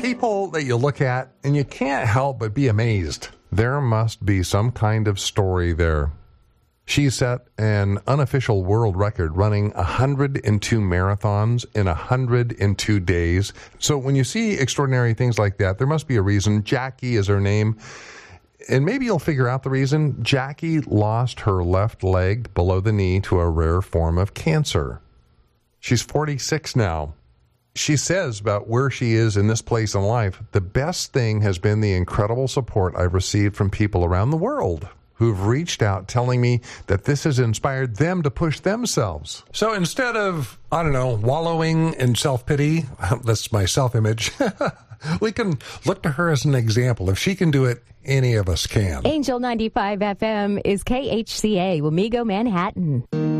people that you look at and you can't help but be amazed. There must be some kind of story there. She set an unofficial world record running 102 marathons in 102 days. So when you see extraordinary things like that, there must be a reason. Jackie is her name. And maybe you'll figure out the reason. Jackie lost her left leg below the knee to a rare form of cancer. She's 46 now. She says about where she is in this place in life, the best thing has been the incredible support I've received from people around the world who've reached out telling me that this has inspired them to push themselves. So instead of, wallowing in self-pity, that's my self-image, we can look to her as an example. If she can do it, any of us can. Angel 95 FM is KHCA, Wamego, Manhattan.